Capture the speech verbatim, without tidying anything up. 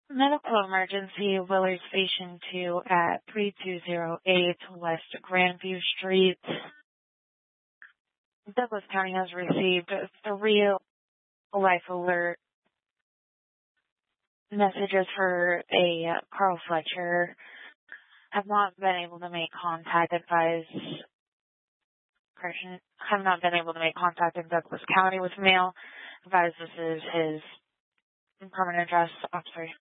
Medical emergency, Willard Station two at three two zero eight West Grandview Street. Douglas County has received three life alert messages for a Carl Fletcher. Have not been able to make contact. Advise, correction, have not been able to make contact in Douglas County with mail. Advise this is his permanent address. I'm sorry.